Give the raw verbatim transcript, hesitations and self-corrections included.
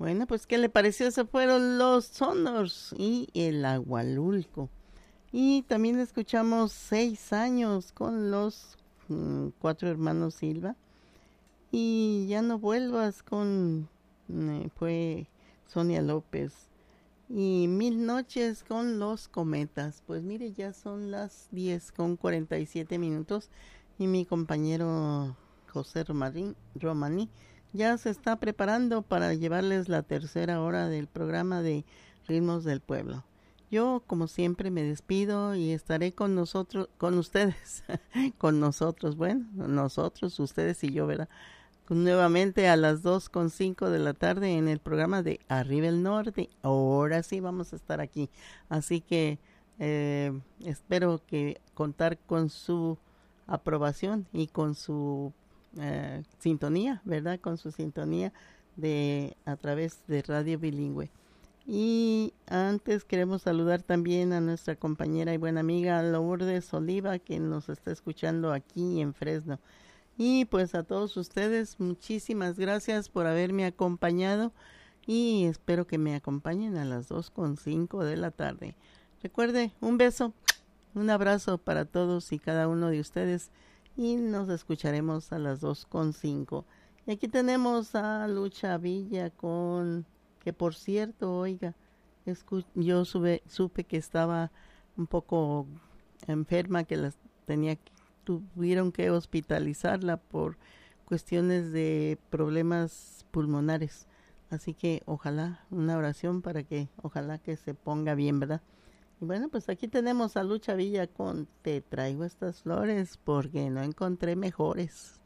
Bueno, pues ¿qué le pareció? Esos fueron los Sonors y el Agualulco. Y también escuchamos Seis Años con los mm, Cuatro Hermanos Silva. Y Ya no vuelvas con eh, fue Sonia López. Y Mil Noches con los Cometas. Pues mire, ya son las diez con cuarenta y siete minutos y mi compañero José Romarín, Romaní ya se está preparando para llevarles la tercera hora del programa de Ritmos del Pueblo. Yo, como siempre, me despido y estaré con nosotros, con ustedes, con nosotros, bueno, nosotros, ustedes y yo, ¿verdad? Nuevamente a las dos con cinco de la tarde en el programa de Arriba el Norte. Ahora sí vamos a estar aquí. Así que eh, espero que contar con su aprobación y con su eh, sintonía, ¿verdad? Con su sintonía de a través de Radio Bilingüe. Y antes queremos saludar también a nuestra compañera y buena amiga Lourdes Oliva, que nos está escuchando aquí en Fresno. Y pues a todos ustedes, muchísimas gracias por haberme acompañado y espero que me acompañen a las dos con cinco de la tarde. Recuerde, un beso, un abrazo para todos y cada uno de ustedes y nos escucharemos a las dos con cinco. Y aquí tenemos a Lucha Villa con, que por cierto, oiga, escu- yo sube, supe que estaba un poco enferma, que las tenía que tuvieron que hospitalizarla por cuestiones de problemas pulmonares. Así que ojalá, una oración para que, ojalá que se ponga bien, ¿verdad? Y bueno, pues aquí tenemos a Lucha Villa con Te traigo estas flores porque no encontré mejores.